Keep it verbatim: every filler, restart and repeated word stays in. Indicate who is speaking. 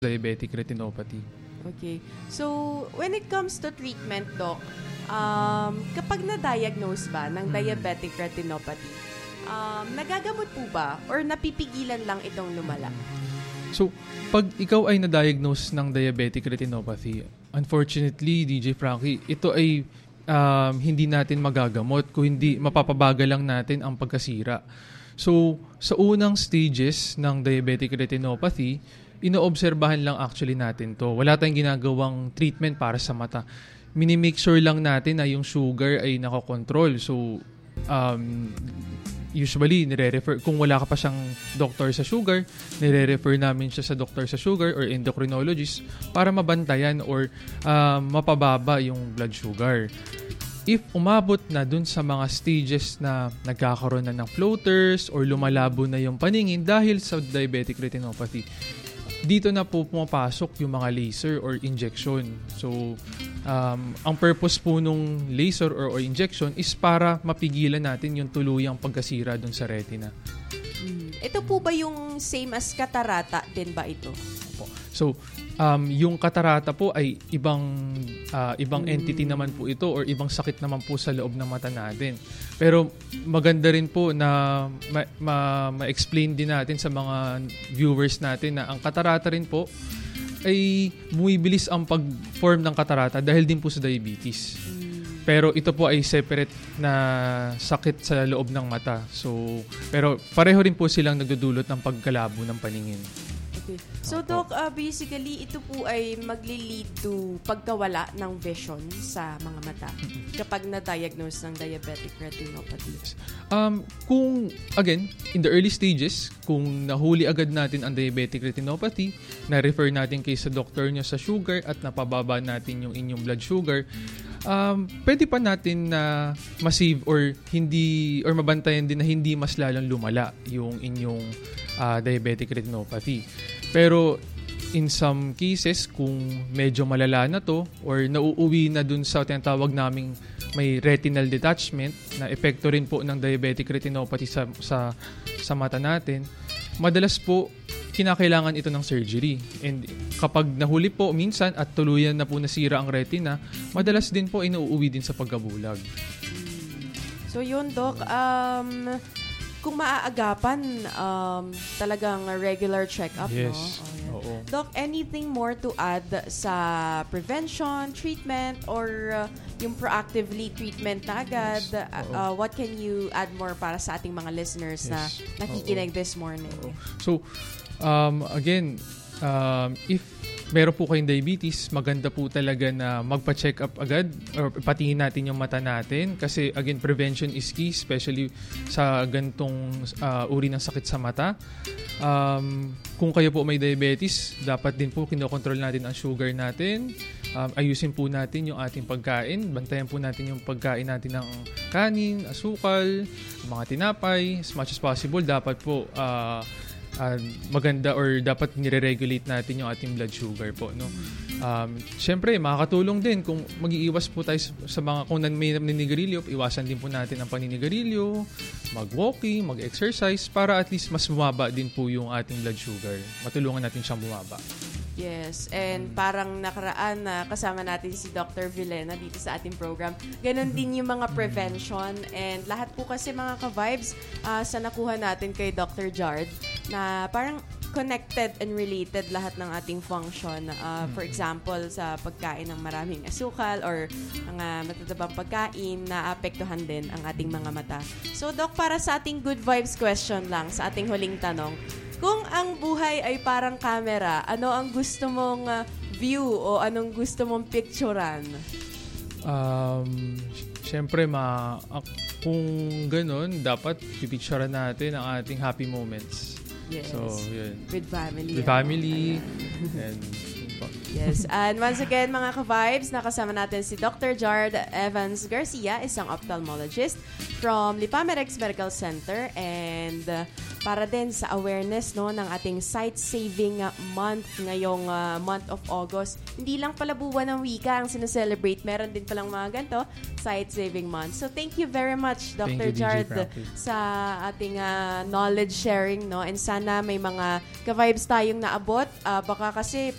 Speaker 1: diabetic retinopathy.
Speaker 2: Okay. So, when it comes to treatment, Doc, um, kapag na-diagnose ba ng diabetic retinopathy, um, nagagamot po ba or napipigilan lang itong lumala?
Speaker 1: So, pag ikaw ay na-diagnose ng diabetic retinopathy, unfortunately, D J Frankie, ito ay um, hindi natin magagamot kung hindi mapapabagal lang natin ang pagkasira. So, sa unang stages ng diabetic retinopathy, inoobserbahan lang actually natin to. Wala tayong ginagawang treatment para sa mata. Minimake sure lang natin na yung sugar ay nakakontrol. So, um, usually, nire-refer, kung wala ka pa siyang doctor sa sugar, nire-refer namin siya sa doctor sa sugar or endocrinologist para mabantayan or uh, mapababa yung blood sugar. If umabot na dun sa mga stages na nagkakaroon na ng floaters or lumalabo na yung paningin dahil sa diabetic retinopathy, dito na po pumapasok yung mga laser or injection. So, um, ang purpose po nung laser or, or injection is para mapigilan natin yung tuluyang pagkasira dun sa retina.
Speaker 2: Hmm. Ito po ba yung same as katarata din ba ito?
Speaker 1: So, um, yung katarata po ay ibang uh, ibang hmm. entity naman po ito or ibang sakit naman po sa loob ng mata natin. Pero maganda rin po na ma- ma- ma-explain din natin sa mga viewers natin na ang katarata rin po ay bumibilis ang pag-form ng katarata dahil din po sa diabetes. Hmm. Pero ito po ay separate na sakit sa loob ng mata. So, pero pareho rin po silang nagdudulot ng pagkalabo ng paningin.
Speaker 2: Okay. So, Doc, uh, basically, ito po ay magli-lead to pagkawala ng vision sa mga mata kapag na-diagnose ng diabetic retinopathy.
Speaker 1: Um, kung, again, in the early stages, kung nahuli agad natin ang diabetic retinopathy, na-refer natin kay sa doctor nyo sa sugar at napababa natin yung inyong blood sugar, um, pwede pa natin na ma-save or hindi, or mabantayan din na hindi mas lalong lumala yung inyong uh, diabetic retinopathy. Pero in some cases, kung medyo malala na to or nauuwi na dun sa tinatawag naming may retinal detachment na epekto rin po ng diabetic retinopathy sa, sa, sa mata natin, madalas po kinakailangan ito ng surgery. And kapag nahuli po minsan at tuluyan na po nasira ang retina, madalas din po inuuwi din sa pagkabulag.
Speaker 2: So yun, Doc, um... kung maaagapan, um, talagang regular check-up,
Speaker 1: yes.
Speaker 2: no?
Speaker 1: Oo.
Speaker 2: Doc, anything more to add sa prevention, treatment, or uh, yung proactively treatment na agad?
Speaker 1: Yes.
Speaker 2: Uh, what can you add more para sa ating mga listeners yes. na nakikinig Oo. This morning?
Speaker 1: Oo. So, um, again, um, if meron po kayong diabetes, maganda po talaga na magpa-check up agad or patingin natin yung mata natin kasi again, prevention is key, especially sa gantong uh, uri ng sakit sa mata. Um, kung kayo po may diabetes, dapat din po kinokontrol natin ang sugar natin. Um, ayusin po natin yung ating pagkain. Bantayan po natin yung pagkain natin ng kanin, asukal, mga tinapay. As much as possible, dapat po uh, Uh, maganda or dapat nire-regulate natin yung ating blood sugar po, no? Um, Siyempre, makakatulong din kung mag-iiwas po tayo sa mga, kung may naninigarilyo, iwasan din po natin ang paninigarilyo, mag-walking, mag-exercise, para at least mas bumaba din po yung ating blood sugar. Matulungan natin siyang bumaba.
Speaker 2: Yes, and parang nakaraan na kasama natin si Doctor Villena dito sa ating program. Ganon din yung mga prevention and lahat po kasi mga ka-vibes uh, sa nakuha natin kay Doctor Jard na parang connected and related lahat ng ating function. Uh, for example, sa pagkain ng maraming asukal or mga matatabang pagkain na apektuhan din ang ating mga mata. So, Doc, para sa ating good vibes question lang, sa ating huling tanong, kung ang buhay ay parang camera, ano ang gusto mong uh, view o anong gusto mong picturean?
Speaker 1: Um, Siyempre, ma, uh, kung ganun, dapat pipicturean natin ang ating happy moments.
Speaker 2: Yes.
Speaker 1: So, yun.
Speaker 2: With family.
Speaker 1: With family. And po.
Speaker 2: Yes. And once again, mga ka-vibes, nakasama natin si Doctor Jard Evans Garcia, isang ophthalmologist from Lipamerex Medical Center. And uh, para din sa awareness no ng ating sight-saving uh, month ngayong uh, month of August. Hindi lang pala buwan ng wika ang sineselebrate. Meron din palang mga ganito, sight-saving month. So thank you very much, Doctor
Speaker 1: Thank you, D J
Speaker 2: Jard,
Speaker 1: Frankie.
Speaker 2: sa ating uh, knowledge sharing. No? And sana may mga ka-vibes tayong naabot. Uh, baka kasi